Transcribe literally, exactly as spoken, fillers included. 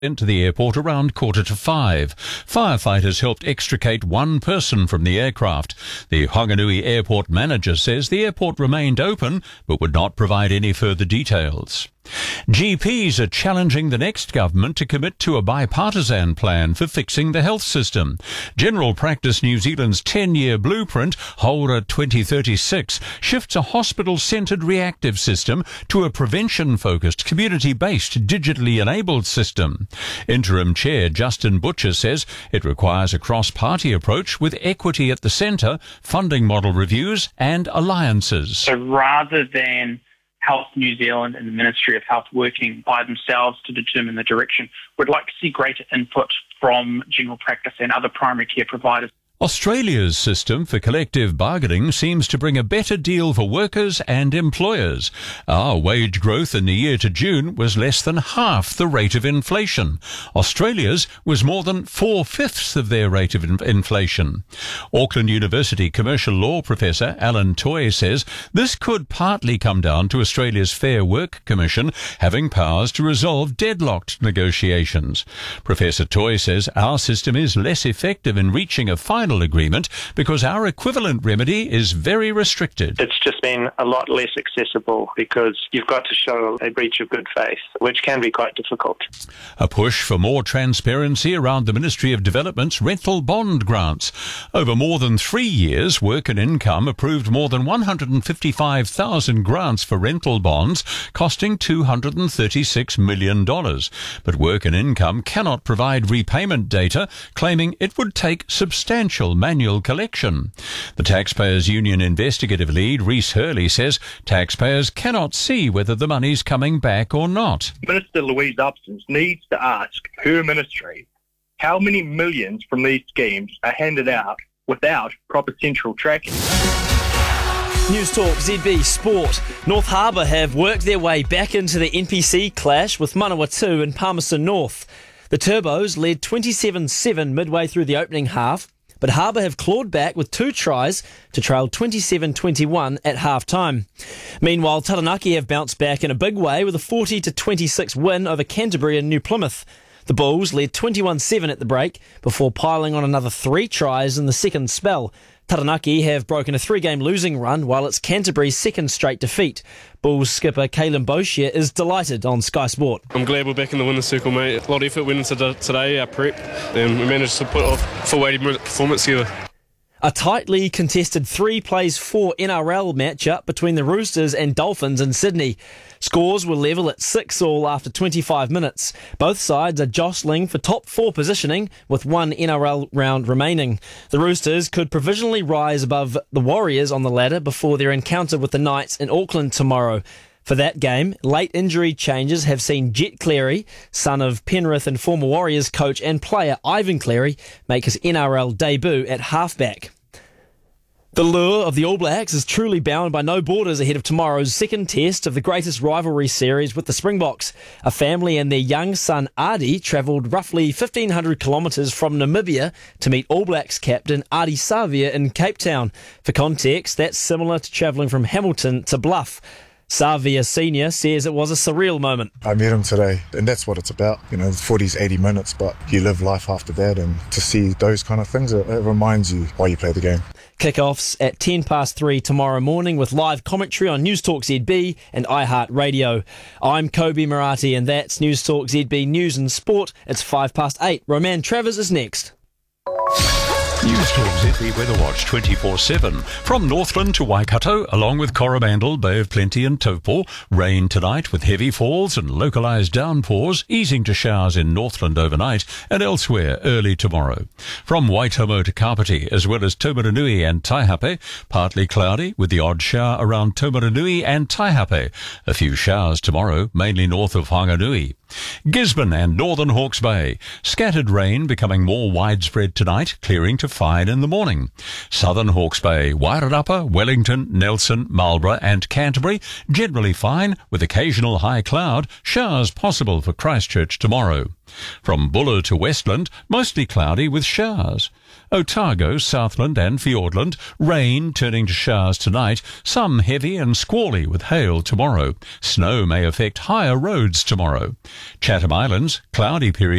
into the airport around quarter to five. Firefighters helped extricate one person from the aircraft. The Whanganui airport manager says the airport remained open but would not provide any further details. G Ps are challenging the next government to commit to a bipartisan plan for fixing the health system. General Practice New Zealand's ten-year blueprint, Holder twenty thirty-six, shifts a hospital-centred reactive system to a prevention-focused, community-based, digitally enabled system. Interim Chair Justin Butcher says it requires a cross-party approach with equity at the centre, funding model reviews and alliances. So rather than Health New Zealand and the Ministry of Health working by themselves to determine the direction, we'd like to see greater input from general practice and other primary care providers. Australia's system for collective bargaining seems to bring a better deal for workers and employers. Our wage growth in the year to June was less than half the rate of inflation. Australia's was more than four-fifths of their rate of in- inflation. Auckland University commercial law professor Alan Toy says this could partly come down to Australia's Fair Work Commission having powers to resolve deadlocked negotiations. Professor Toy says our system is less effective in reaching a final agreement because our equivalent remedy is very restricted. It's just been a lot less accessible because you've got to show a breach of good faith, which can be quite difficult. A push for more transparency around the Ministry of Development's rental bond grants. Over more than three years, Work and Income approved more than one hundred fifty-five thousand grants for rental bonds, costing two hundred thirty-six million dollars. But Work and Income cannot provide repayment data, claiming it would take substantial manual collection. The Taxpayers Union investigative lead, Rhys Hurley, says taxpayers cannot see whether the money's coming back or not. Minister Louise Upston needs to ask her ministry how many millions from these schemes are handed out without proper central tracking. News Talk Z B Sport. North Harbour have worked their way back into the N P C clash with Manawatu and Palmerston North. The Turbos led twenty-seven seven midway through the opening half, but Harbour have clawed back with two tries to trail twenty-seven twenty-one at half-time. Meanwhile, Taranaki have bounced back in a big way with a forty to twenty-six win over Canterbury and New Plymouth. The Bulls led twenty-one seven at the break before piling on another three tries in the second spell. Taranaki have broken a three-game losing run while it's Canterbury's second straight defeat. Bulls skipper Caelan Boshier is delighted on Sky Sport. I'm glad we're back in the winner's circle, mate. A lot of effort went into today, our prep, and we managed to put off a full eighty minute performance together. A tightly contested three plays four N R L matchup between the Roosters and Dolphins in Sydney. Scores were level at six all after twenty-five minutes. Both sides are jostling for top four positioning with one N R L round remaining. The Roosters could provisionally rise above the Warriors on the ladder before their encounter with the Knights in Auckland tomorrow. For that game, late injury changes have seen Jet Cleary, son of Penrith and former Warriors coach and player Ivan Cleary, make his N R L debut at halfback. The lure of the All Blacks is truly bound by no borders ahead of tomorrow's second test of the greatest rivalry series with the Springboks. A family and their young son Adi travelled roughly fifteen hundred kilometres from Namibia to meet All Blacks captain Adi Savia in Cape Town. For context, that's similar to travelling from Hamilton to Bluff. Savia Senior says it was a surreal moment. I met him today, and that's what it's about. You know, forty's eighty minutes, but you live life after that, and to see those kind of things, it, it reminds you why you play the game. Kickoffs at ten past three tomorrow morning with live commentary on News Talk Z B and iHeartRadio. I'm Kobe Murati, and that's News Talk Z B News and Sport. It's five past eight. Roman Travers is next. News Talk Z B Weather Watch twenty-four seven. From Northland to Waikato, along with Coromandel, Bay of Plenty and Taupo. Rain tonight with heavy falls and localised downpours, easing to showers in Northland overnight and elsewhere early tomorrow. From Waitomo to Kapiti, as well as Taumarunui and Taihape, partly cloudy with the odd shower around Taumarunui and Taihape. A few showers tomorrow, mainly north of Whanganui. Gisborne and northern Hawke's Bay. Scattered rain becoming more widespread tonight, clearing to fine in the morning. Southern Hawke's Bay, Wairarapa, Wellington, Nelson, Marlborough and Canterbury, generally fine with occasional high cloud, showers possible for Christchurch tomorrow. From Buller to Westland, mostly cloudy with showers. Otago, Southland and Fiordland, rain turning to showers tonight, some heavy and squally with hail tomorrow. Snow may affect higher roads tomorrow. Chatham Islands, cloudy period.